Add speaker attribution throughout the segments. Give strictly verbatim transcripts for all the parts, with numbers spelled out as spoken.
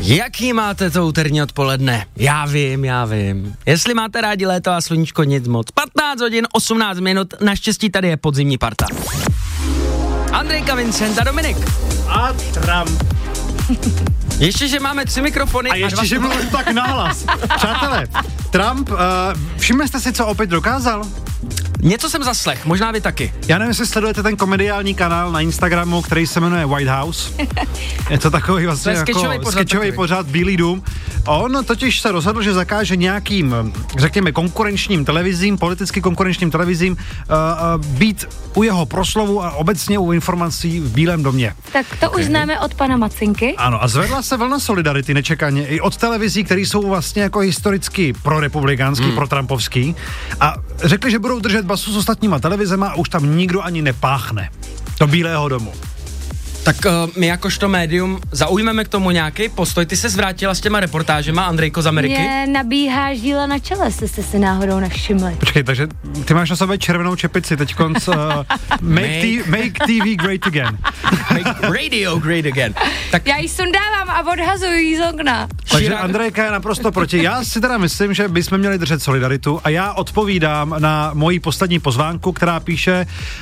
Speaker 1: Jaký máte to úterní odpoledne? Já vím, já vím. Jestli máte rádi léto a sluníčko, nic moc. patnáct hodin, osmnáct minut, naštěstí tady je podzimní parta. Andrejka, Vincent a Dominik.
Speaker 2: A Trump.
Speaker 1: Ještě, že máme tři mikrofony.
Speaker 2: A ještě,
Speaker 1: a
Speaker 2: že mluvím tak nahlas. Přátelé, Trump, uh, všimli jste si, co opět dokázal?
Speaker 1: Něco jsem zaslech, možná vy taky.
Speaker 2: Já nevím, jestli sledujete ten komediální kanál na Instagramu, který se jmenuje White House. Je to takový vlastně
Speaker 1: to
Speaker 2: jako sketchový pořad Bílý dům. On totiž se rozhodl, že zakáže nějakým, řekněme, konkurenčním televizím, politicky konkurenčním televizím uh, uh, být u jeho proslovu a obecně u informací v Bílém domě.
Speaker 3: Tak to okay. Už známe od pana Macinky.
Speaker 2: Ano, a zvedla se vlna solidarity nečekaně i od televizí, které jsou vlastně jako historicky prorepublikánský, hmm. protrampovský, a řekli, že budou držet basu s ostatníma televizema a už tam nikdo ani nepáchne do Bílého domu.
Speaker 1: Tak uh, my jakožto médium zaujmeme k tomu nějaký postoj. Ty se zvrátila s těma reportážema, Andrejko z Ameriky?
Speaker 3: Mě nabíhá žíla na čele, jestli jste si náhodou nevšimli.
Speaker 2: Počkej, takže ty máš na sobě červenou čepici teďkonc. Uh, make, make. T- make T V great again.
Speaker 1: Make radio great again. Tak...
Speaker 3: Já ji sundávám a odhazuju jí z okna.
Speaker 2: Takže Andrejka je naprosto proti. Já si teda myslím, že bychom měli držet solidaritu a já odpovídám na moji poslední pozvánku, která píše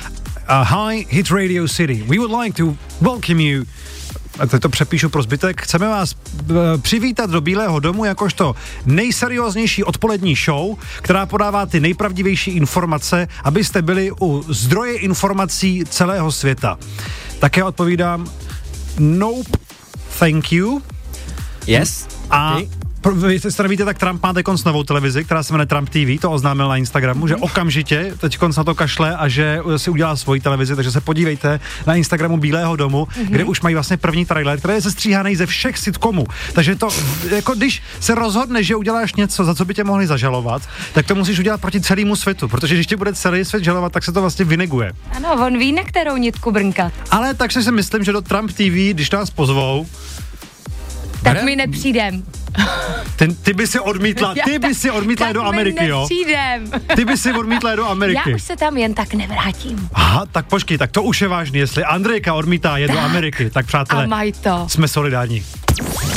Speaker 2: Uh, hi, Hit Radio City. We would like to welcome you. A teď to přepíšu pro zbytek. Chceme vás uh, přivítat do Bílého domu jakožto nejserióznější odpolední show, která podává ty nejpravdivější informace, abyste byli u zdroje informací celého světa. Také odpovídám nope, thank you.
Speaker 1: Yes.
Speaker 2: A okay. Vy jste víte, tak Trump má teďkonc novou televizi, která se jmenuje Trump T V, to oznámil na Instagramu, mm. že okamžitě teďkonc na to kašle a že si udělá svoji televizi, takže se podívejte na Instagramu Bílého domu, mm. kde už mají vlastně první trailer, který je sestříhaný ze všech sitcomů. Takže to, jako když se rozhodneš, že uděláš něco, za co by tě mohli zažalovat, tak to musíš udělat proti celému světu, protože když tě bude celý svět žalovat, tak se to vlastně vyneguje.
Speaker 3: Ano, on ví, na kterou nitku brnkat.
Speaker 2: Ale takže si myslím, že do Trump T V, když nás pozvou,
Speaker 3: tak Bere? my nepřijdem.
Speaker 2: Ten, ty by si odmítla, ty by si odmítla do Ameriky, jo?
Speaker 3: Nepřijdem.
Speaker 2: Ty by si odmítla do Ameriky.
Speaker 3: Já už se tam jen tak nevrátím.
Speaker 2: Aha, tak počkej, tak to už je vážný, jestli Andrejka odmítá jet do Ameriky, tak přátelé,
Speaker 3: a maj to.
Speaker 2: jsme solidární.